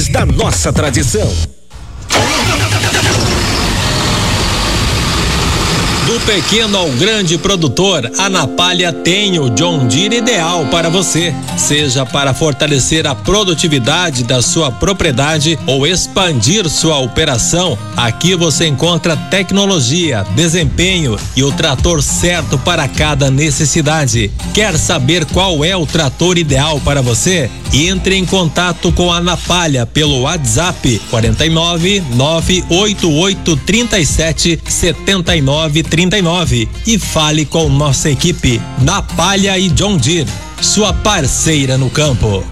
valores da nossa tradição. Do pequeno ao grande produtor, a Napalha tem o John Deere ideal para você. Seja para fortalecer a produtividade da sua propriedade ou expandir sua operação, aqui você encontra tecnologia, desempenho e o trator certo para cada necessidade. Quer saber qual é o trator ideal para você? Entre em contato com a Napalha pelo WhatsApp 49-98837-7939 e fale com nossa equipe. Napalha e John Deere, sua parceira no campo.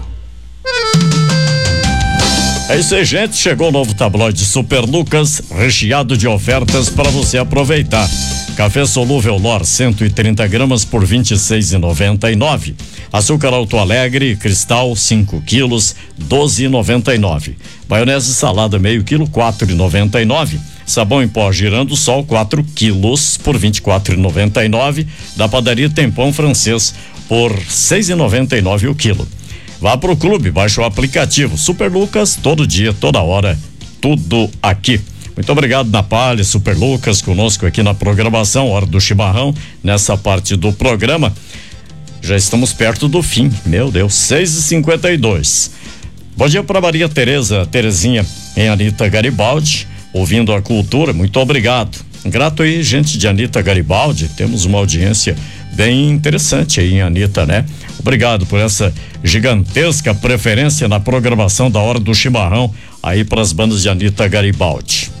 É isso aí, gente. Chegou o novo tabloide Super Lucas, recheado de ofertas para você aproveitar. Café solúvel Lor 130 gramas por 26,99. Açúcar Alto Alegre Cristal 5 quilos 12,99. Maionese salada meio quilo 4,99. Sabão em pó Girando Sol 4 quilos por 24,99. Da padaria Tempão Francês por 6,99 o quilo. Vá pro clube, baixa o aplicativo Super Lucas, todo dia, toda hora, tudo aqui. Muito obrigado, Napalha, Super Lucas, conosco aqui na programação, hora do chimarrão, nessa parte do programa. Já estamos perto do fim, meu Deus, 6h52. Bom dia para Maria Terezinha em Anita Garibaldi, ouvindo a cultura, muito obrigado. Grato aí, gente de Anita Garibaldi, temos uma audiência bem interessante aí em Anita, né? Obrigado por essa gigantesca preferência na programação da hora do chimarrão aí para as bandas de Anita Garibaldi.